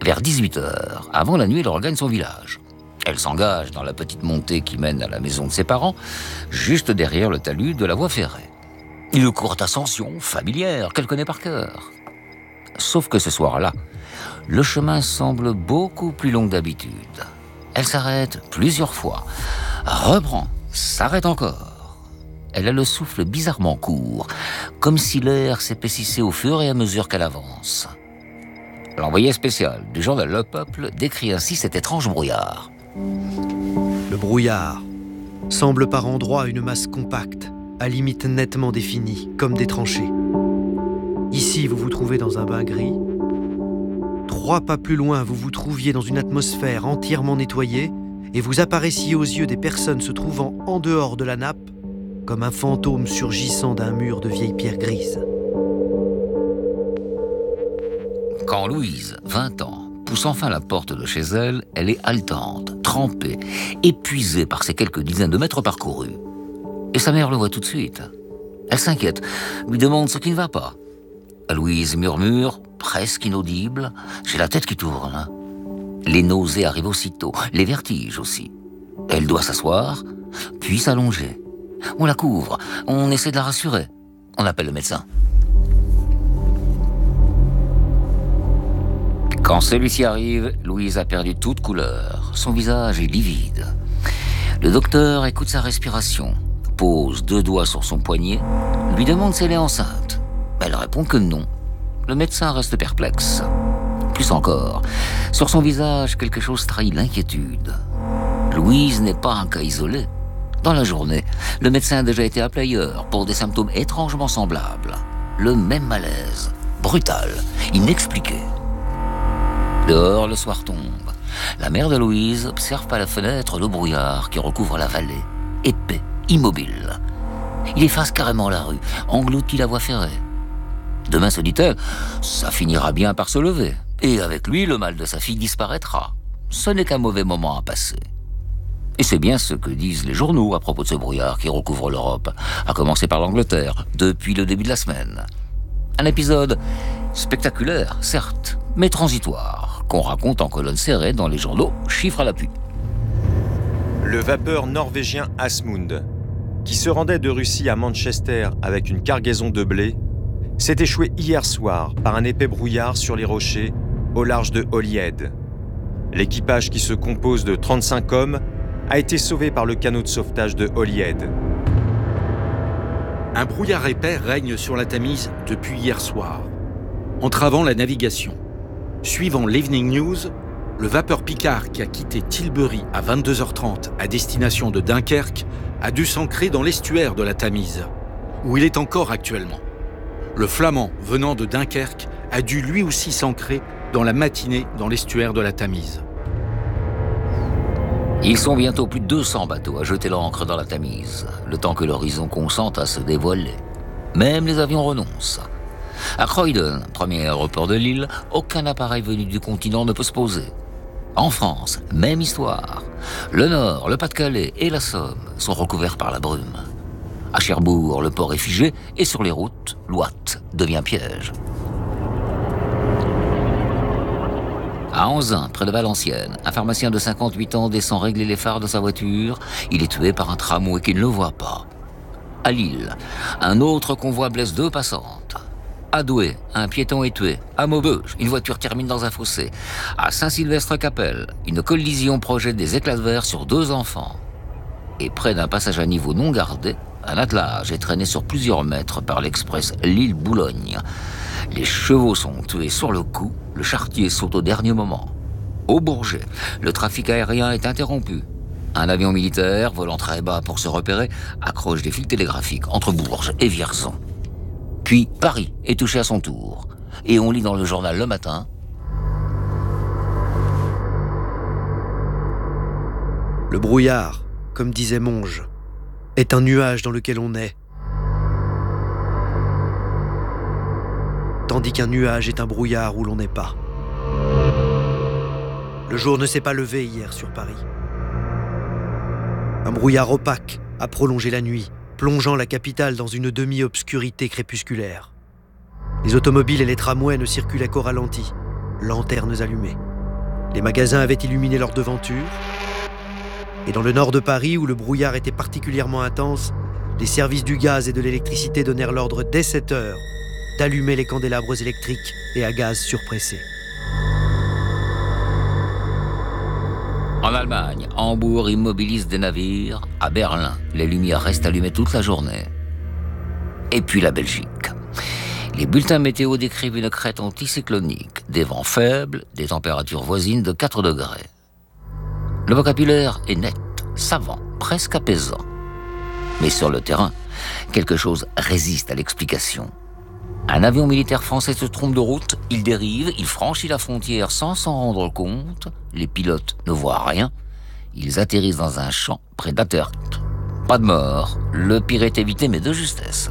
Vers 18h, avant la nuit, elle regagne son village. Elle s'engage dans la petite montée qui mène à la maison de ses parents, juste derrière le talus de la voie ferrée. Une courte ascension familière qu'elle connaît par cœur. Sauf que ce soir-là, le chemin semble beaucoup plus long que d'habitude. Elle s'arrête plusieurs fois, reprend, s'arrête encore. Elle a le souffle bizarrement court, comme si l'air s'épaississait au fur et à mesure qu'elle avance. L'envoyé spécial du journal Le Peuple décrit ainsi cet étrange brouillard. Le brouillard semble par endroits une masse compacte, à limites nettement définies, comme des tranchées. Ici, vous vous trouvez dans un bain gris. 3 pas plus loin, vous vous trouviez dans une atmosphère entièrement nettoyée et vous apparaissiez aux yeux des personnes se trouvant en dehors de la nappe, comme un fantôme surgissant d'un mur de vieilles pierres grises. Quand Louise, 20 ans, pousse enfin la porte de chez elle, elle est haletante, trempée, épuisée par ces quelques dizaines de mètres parcourus. Et sa mère le voit tout de suite. Elle s'inquiète, lui demande ce qui ne va pas. Louise murmure, presque inaudible, « J'ai la tête qui tourne. » Les nausées arrivent aussitôt, les vertiges aussi. Elle doit s'asseoir, puis s'allonger. On la couvre, on essaie de la rassurer. On appelle le médecin. Quand celui-ci arrive, Louise a perdu toute couleur. Son visage est livide. Le docteur écoute sa respiration, pose 2 doigts sur son poignet, lui demande si elle est enceinte. Elle répond que non. Le médecin reste perplexe. Plus encore, sur son visage, quelque chose trahit l'inquiétude. Louise n'est pas un cas isolé. Dans la journée, le médecin a déjà été appelé ailleurs pour des symptômes étrangement semblables. Le même malaise, brutal, inexpliqué. Dehors, le soir tombe. La mère de Louise observe par la fenêtre le brouillard qui recouvre la vallée, épais, immobile. Il efface carrément la rue, engloutit la voie ferrée. Demain, se dit-elle, ça finira bien par se lever. Et avec lui, le mal de sa fille disparaîtra. Ce n'est qu'un mauvais moment à passer. Et c'est bien ce que disent les journaux à propos de ce brouillard qui recouvre l'Europe, à commencer par l'Angleterre, depuis le début de la semaine. Un épisode spectaculaire, certes, mais transitoire, qu'on raconte en colonne serrée dans les journaux, chiffres à l'appui. Le vapeur norvégien Asmund, qui se rendait de Russie à Manchester avec une cargaison de blé, s'est échoué hier soir par un épais brouillard sur les rochers au large de Holyhead. L'équipage, qui se compose de 35 hommes, a été sauvé par le canot de sauvetage de Holyhead. Un brouillard épais règne sur la Tamise depuis hier soir, entravant la navigation. Suivant l'Evening News, le vapeur Picard qui a quitté Tilbury à 22h30 à destination de Dunkerque a dû s'ancrer dans l'estuaire de la Tamise, où il est encore actuellement. Le Flamand venant de Dunkerque a dû lui aussi s'ancrer dans la matinée dans l'estuaire de la Tamise. Ils sont bientôt plus de 200 bateaux à jeter l'ancre dans la Tamise, le temps que l'horizon consente à se dévoiler. Même les avions renoncent. À Croydon, premier aéroport de l'île, aucun appareil venu du continent ne peut se poser. En France, même histoire. Le Nord, le Pas-de-Calais et la Somme sont recouverts par la brume. À Cherbourg, le port est figé et sur les routes, l'ouate devient piège. À Anzin, près de Valenciennes, un pharmacien de 58 ans descend régler les phares de sa voiture. Il est tué par un tramway qui ne le voit pas. À Lille, un autre convoi blesse 2 passantes. À Douai, un piéton est tué. À Maubeuge, une voiture termine dans un fossé. À Saint-Sylvestre-Capelle, une collision projette des éclats de verre sur 2 enfants. Et près d'un passage à niveau non gardé, un attelage est traîné sur plusieurs mètres par l'express Lille-Boulogne. Les chevaux sont tués sur le coup, le charretier saute au dernier moment. Au Bourget, le trafic aérien est interrompu. Un avion militaire, volant très bas pour se repérer, accroche des fils télégraphiques entre Bourges et Vierzon. Puis Paris est touché à son tour. Et on lit dans le journal Le Matin: Le brouillard, comme disait Monge, est un nuage dans lequel on est. Tandis qu'un nuage est un brouillard où l'on n'est pas. Le jour ne s'est pas levé hier sur Paris. Un brouillard opaque a prolongé la nuit, plongeant la capitale dans une demi-obscurité crépusculaire. Les automobiles et les tramways ne circulaient qu'au ralenti, lanternes allumées. Les magasins avaient illuminé leurs devantures. Et dans le nord de Paris, où le brouillard était particulièrement intense, les services du gaz et de l'électricité donnèrent l'ordre dès 7 heures d'allumer les candélabres électriques et à gaz surpressé. En Allemagne, Hambourg immobilise des navires. À Berlin, les lumières restent allumées toute la journée. Et puis la Belgique. Les bulletins météo décrivent une crête anticyclonique, des vents faibles, des températures voisines de 4 degrés. Le vocabulaire est net, savant, presque apaisant. Mais sur le terrain, quelque chose résiste à l'explication. Un avion militaire français se trompe de route, il dérive, il franchit la frontière sans s'en rendre compte, les pilotes ne voient rien, ils atterrissent dans un champ près d'Atterdt. Pas de mort, le pire est évité mais de justesse.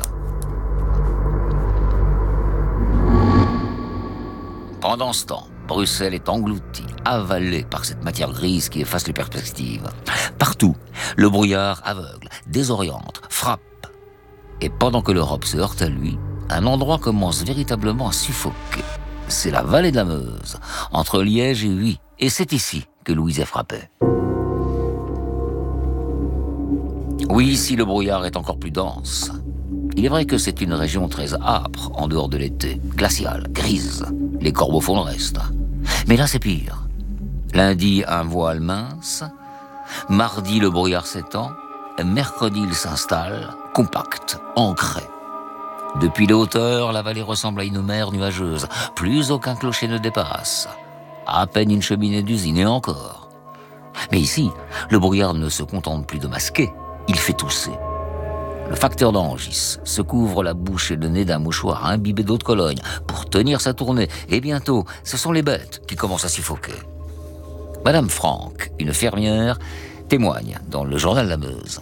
Pendant ce temps, Bruxelles est engloutie, avalée par cette matière grise qui efface les perspectives. Partout, le brouillard aveugle, désoriente, frappe. Et pendant que l'Europe se heurte à lui, un endroit commence véritablement à suffoquer. C'est la vallée de la Meuse, entre Liège et Huy. Et c'est ici que Louise est frappée. Oui, ici le brouillard est encore plus dense. Il est vrai que c'est une région très âpre en dehors de l'été, glaciale, grise. Les corbeaux font le reste. Mais là c'est pire. Lundi, un voile mince. Mardi, le brouillard s'étend. Mercredi, il s'installe, compact, ancré. Depuis les hauteurs, la vallée ressemble à une mer nuageuse. Plus aucun clocher ne dépasse. À peine une cheminée d'usine et encore. Mais ici, le brouillard ne se contente plus de masquer, il fait tousser. Le facteur d'Angis se couvre la bouche et le nez d'un mouchoir imbibé d'eau de Cologne pour tenir sa tournée. Et bientôt, ce sont les bêtes qui commencent à suffoquer. Madame Franck, une fermière, témoigne dans le journal La Meuse.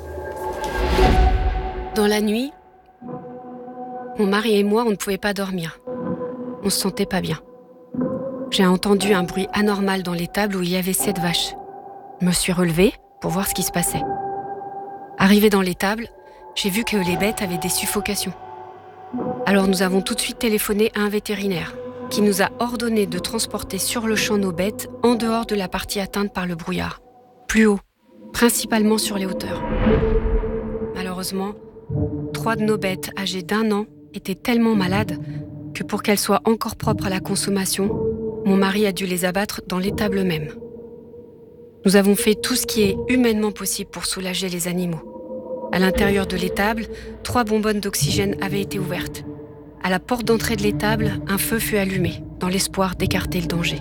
Dans la nuit, mon mari et moi, on ne pouvait pas dormir. On se sentait pas bien. J'ai entendu un bruit anormal dans l'étable où il y avait 7 vaches. Je me suis relevée pour voir ce qui se passait. Arrivée dans l'étable, j'ai vu que les bêtes avaient des suffocations. Alors nous avons tout de suite téléphoné à un vétérinaire qui nous a ordonné de transporter sur le champ nos bêtes en dehors de la partie atteinte par le brouillard. Plus haut, principalement sur les hauteurs. Malheureusement, 3 de nos bêtes âgées d'1 an étaient tellement malades que pour qu'elles soient encore propres à la consommation, mon mari a dû les abattre dans l'étable même. Nous avons fait tout ce qui est humainement possible pour soulager les animaux. À l'intérieur de l'étable, 3 bonbonnes d'oxygène avaient été ouvertes. À la porte d'entrée de l'étable, un feu fut allumé, dans l'espoir d'écarter le danger.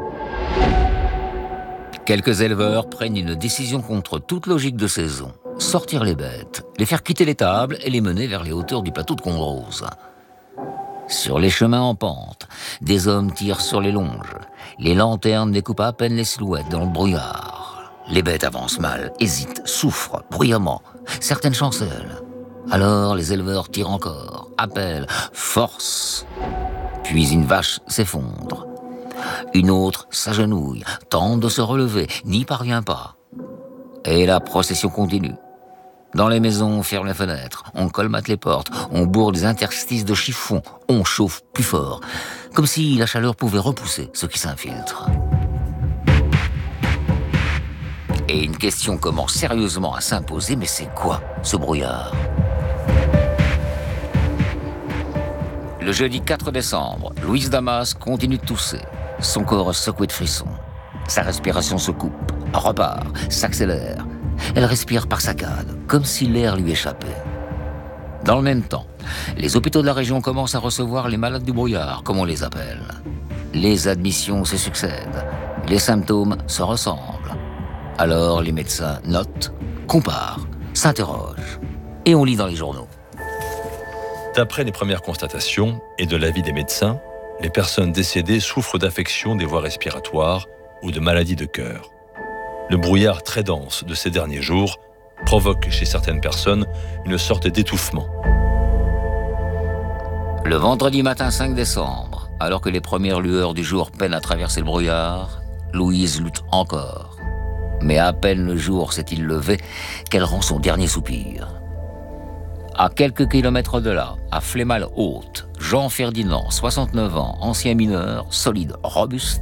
Quelques éleveurs prennent une décision contre toute logique de saison. Sortir les bêtes, les faire quitter l'étable et les mener vers les hauteurs du plateau de Condroz. Sur les chemins en pente, des hommes tirent sur les longes. Les lanternes découpent à peine les silhouettes dans le brouillard. Les bêtes avancent mal, hésitent, souffrent, bruyamment. Certaines chancellent. Alors les éleveurs tirent encore, appellent, forcent. Puis une vache s'effondre. Une autre s'agenouille, tente de se relever, n'y parvient pas. Et la procession continue. Dans les maisons, on ferme les fenêtres, on colmate les portes, on bourre des interstices de chiffon, on chauffe plus fort, comme si la chaleur pouvait repousser ceux qui s'infiltrent. Et une question commence sérieusement à s'imposer, mais c'est quoi ce brouillard ? Le jeudi 4 décembre, Louise Damas continue de tousser, son corps secoué de frissons. Sa respiration se coupe, repart, s'accélère. Elle respire par saccades, comme si l'air lui échappait. Dans le même temps, les hôpitaux de la région commencent à recevoir les malades du brouillard, comme on les appelle. Les admissions se succèdent, les symptômes se ressemblent. Alors les médecins notent, comparent, s'interrogent. Et on lit dans les journaux. D'après les premières constatations et de l'avis des médecins, les personnes décédées souffrent d'affections des voies respiratoires ou de maladies de cœur. Le brouillard très dense de ces derniers jours provoque chez certaines personnes une sorte d'étouffement. Le vendredi matin 5 décembre, alors que les premières lueurs du jour peinent à traverser le brouillard, Louise lutte encore. Mais à peine le jour s'est-il levé qu'elle rend son dernier soupir. À quelques kilomètres de là, à Flémal-Haute, Jean Ferdinand, 69 ans, ancien mineur, solide, robuste,